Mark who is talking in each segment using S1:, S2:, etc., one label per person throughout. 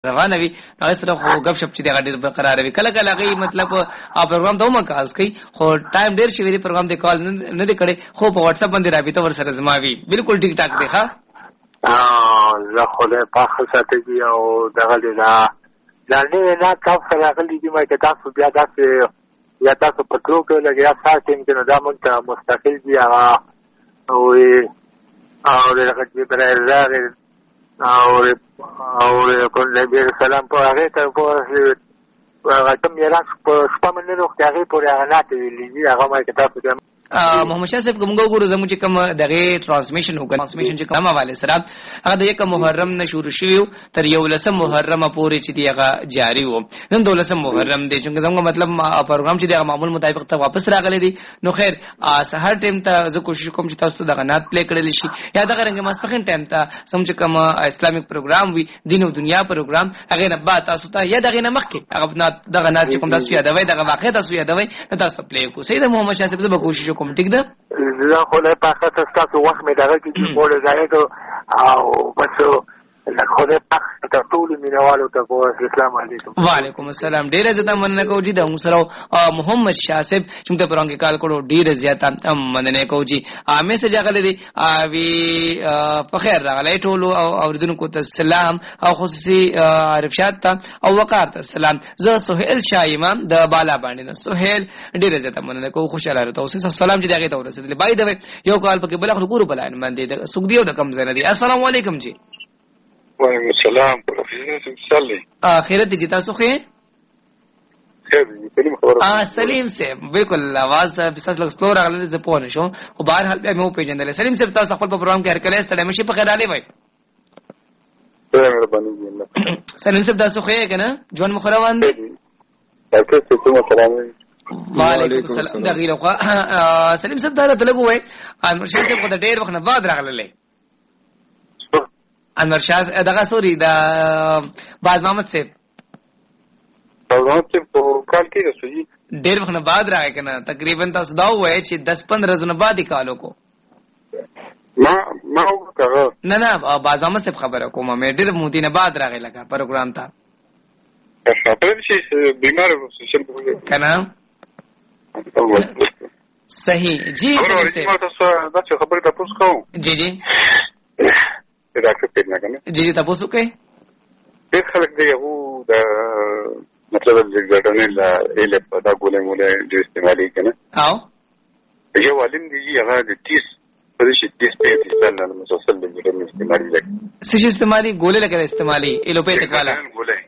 S1: روانه وي هغه سره خو غب شپ چې دغه ډیر برقرار وي کله کله هغه مطلب پروګرام ته مکاز کوي خو ټایم ډیر شي وی پروګرام ته کال نه دی کړي خو په واتس اپ باندې رابطه ور سره زماوي بالکل ټیک ټاک دی ښا
S2: زه خو له پاخه ساتي او دغه لا نه تاسو سره غلي دي ما کې تاسو بیا تاسو یا تاسو په کلو کې لګیا ساتم چې نو دا مونږ مستقل دي هغه او دغه چې برای او کوله بیر سلام په هغه ته په هغه تم یې راځ په سپمنه وروخت هغه پورې هغه نه ویلې هغه ما کې تاسو
S1: محمد شاه صاحب کوم ګورو زموږ چې کوم دغه ترانسمیشن وکړ ترانسمیشن چې کوم حواله سره هغه د 1 محرم نه شروع شوی تر 11 محرم پورې چې دیغه جاری وو نن 12 محرم دی چې زموږ مطلب پروګرام چې دغه معمول مطابق ته واپس راغلی دی نو خیر سحر ټیم ته زه کوشش کوم چې تاسو دغه نات پلی کړل شي یا دغه رنګ ماسپخین ټیم ته سم چې کوم اسلامیک پروګرام وي دین او دنیا پروګرام هغه نه با تاسو ته یا دغه نه مخکې هغه دغه نات چې کوم تاسو یادوي دغه واقع تاسو یادوي تاسو پلی کو سید محمد شاه صاحب به کوشش کوم ټیک ده
S2: زه خو له پاکه تاسو وخت مې دغه کې موږ ځایته او بس خو له پاکه ته ټول مینوالو ته السلام علیکم
S1: وعلیکم السلام ډیر زیاته مننه کوم چې د سره محمد شاه صاحب چې ته پرونګه کال کړو ډیر زیاته مننه کوم چې میسج غلې دي وی په خیر راغلی ټول او اوردونکو ته سلام او خصوصي عارف شاد ته او وقار ته سلام زه سہیل شاه امام د بالا باندې نه سہیل ډیر زیاته مننه کوم خوشاله راته اوس سلام چې دغه ته ورسېدل بای دا یو کال پکې بل خو ګورو بلان باندې د سګدیو د کم زنه دي السلام علیکم جی
S3: وعلیکم السلام پروفیسر صلی
S1: خیرت دي تاسو خیر سلیم صاحب بالکل आवाज بساس لږ سلو راغلی زه پوه نشم خو بهر حال بیا مې پیژندل سلیم صاحب تاسو خپل په پروګرام کې هر کله ستړی مشي په خیر علي وای
S3: مهرباني
S1: سلیم صاحب تاسو خیر کنه جوان مخروان دي وعلیکم السلام دغه سلیم صاحب دا ته لګوي انور شاه صاحب په ډېر وخت نه بعد راغلی انور شاه دغه سوري دا باز محمد صاحب
S3: په کال کې رسېږي
S1: ډېر وخت نه بعد راغی کنه تقریبا تاسو دا وایي چې 10-15 ورځې بعد کالو کو
S3: ما وکړه
S1: نه باز محمد صاحب خبره کوم مې ډېر مودې نه بعد راغی لکه پروګرام ته
S3: خبر شي بیمار وسشل
S1: کنه صحیح جی
S3: دا خبره تاسو کوم
S1: جی
S3: ډاکټر پیژنه کنه
S1: جی تاسو کوي
S3: ډېر خلک دی هغه د مطلب زګډونه لا اله په دا ګولې مولې د استعمالي کنه
S1: او
S3: یو عالم دی هغه د 30 پرشي 30 په استعمال نه مسلسل د استعمالي لګ
S1: څه استعمالي ګولې لګره استعمالي الوپیتک والا
S3: ګولې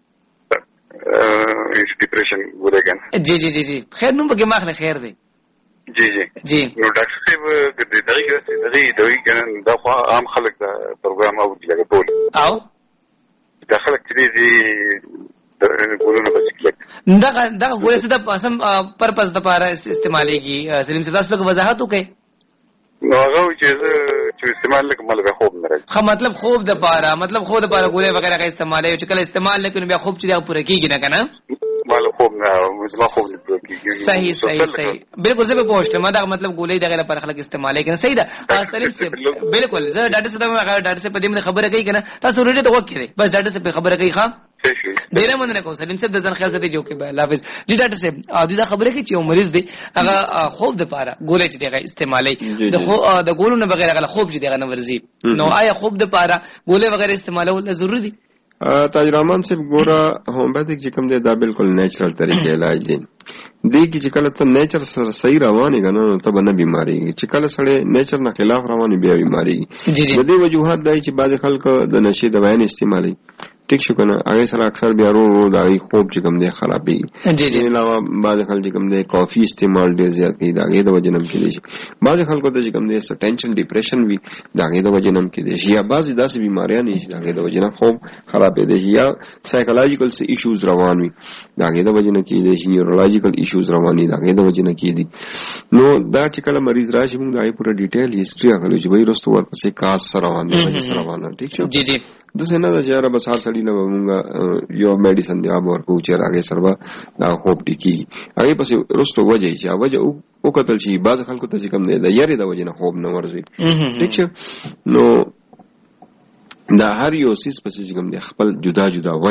S3: ډیپریشن ګولې کنه
S1: جی خیر نو بګه ماخله خیر دی جی
S3: نو ډاکټر صاحب د دې دوی کنه دا عام خلک دا پروګرام او دی لګ ټول
S1: او
S3: دا خلک دې ګولونه بچلک
S1: دا ګولې څه د پاسم پرپس د پاره استعماليږي سلیم صاحب تاسو له وضاحت وکړئ
S3: نو هغه چې استعمال لکه مل به خوب نه راځي
S1: خو مطلب خوب د پاره ګولې وغیرہ کا استعمال چې کله استعمال لکه بیا خوب چې دا پوره کیږي نه کنه
S3: مال خوب نه ما خوب نه کیږي
S1: صحیح بالکل زه به پوښتنه ما دا مطلب ګولې دغه لپاره خلک استعمال کوي صحیح ده سلیم صاحب بالکل زه ډاکټر صاحب په دې خبره کوي کنه تاسو ورته ته وکړئ بس ډاکټر صاحب خبره کوي ښا ډیر مننه کوم سلیم صاحب د ځان خیال ساتي جو کې الله حافظ جی ډاکټر صاحب دا خبره کوي چې یو مریض دی هغه خوب د پاره ګولې چې دغه استعمالي د ګولونو بغیر هغه خوب چې دغه نه ورزي نو آیا خوب د پاره ګولې وغیرہ استعمالول ضروري دي
S4: تاجرمان صاحب ګوره هومیوپیتھک چې کوم دی دا بالکل نیچرل طریقې علاج دی دی کی چې کله ته نیچر سره صحیح رواني کنه ته به نه بیماریږي چې کله سره نیچر نه خلاف رواني بیا بیماریږي د دې وجوهات دی چې بعض خلک د نشي دوايان استعمالي ٹھیک شو کنه هغه سره اکثر بیا رو دا خوب چې کوم دی خرابي
S1: جی
S4: علاوه بعض خلک چې کوم دی کافي استعمال ډیر زیات کوي دا غي د وجنم کې دي بعض خلکو ته چې کوم دی ټینشن ډیپریشن وي دا غي د وجنم کې دي یا بعض داسې بیماریاں نشي دا غي د وجنم خوب خراب دي یا سایکولوژیکل ایشوز روان وي دا غي د وجنم کې دي نیورولوژیکل ایشوز روان دي دا غي د وجنم کې دي نو دا چې کله مریض راشي موږ دای پوره ډیټیل هیستوري غلو چې وای رستو ورپسې کاس سره روان دي ٹھیک شو
S1: جی
S4: د څنګه د چاره بس هر سړی نه مونږ یو میډیسن دی اب ورکو چې راغی سره دا خوب ټکی هغه پس رستو وجه چې وجه او قتل شي بعض خلکو ته کوم دی د یاري د وجه نه خوب نه ورځي ٹھیک شو نو دا هر یو سیس پس چې کوم دی خپل جدا